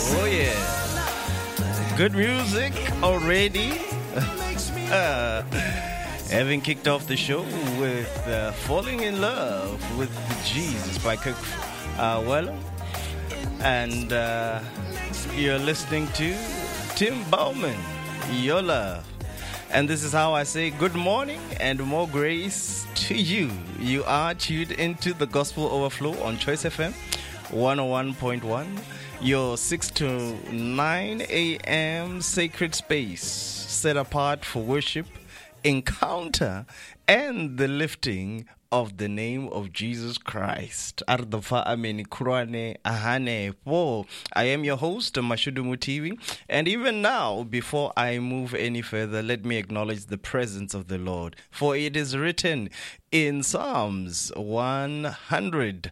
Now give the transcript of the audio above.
Oh yeah. Good music already. Having kicked off the show with Falling in Love with Jesus by Kirk Weller. And you're listening to Tim Bauman, Your Love. And this is how I say good morning and more grace to you. You are tuned into the Gospel Overflow on Choice FM 101.1. Your 6 to 9 a.m. sacred space set apart for worship, encounter, and the lifting of the name of Jesus Christ. Ardafa ameni kurane ahane po. I am your host, Mashudu Mutivi. And even now, before I move any further, let me acknowledge the presence of the Lord. For it is written in Psalms 100,